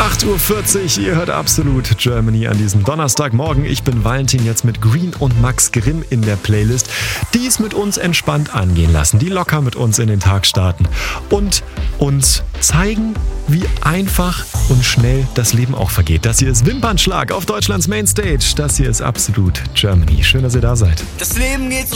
8:40 Uhr, ihr hört Absolut Germany an diesem Donnerstagmorgen. Ich bin Valentin, jetzt mit Green und Max Grimm in der Playlist, die es mit uns entspannt angehen lassen, die locker mit uns in den Tag starten und uns zeigen, wie einfach und schnell das Leben auch vergeht. Das hier ist Wimpernschlag auf Deutschlands Mainstage. Das hier ist Absolut Germany. Schön, dass ihr da seid. Das Leben geht so